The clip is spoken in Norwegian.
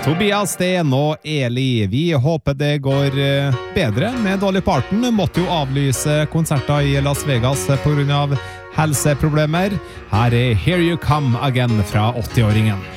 Tobias Sten og Eli, vi håper det går bedre med Dolly Parton. Måtte jo avlyse konserter i Las Vegas på grunn av helseproblemer. Her Here You Come Again fra 80-åringen.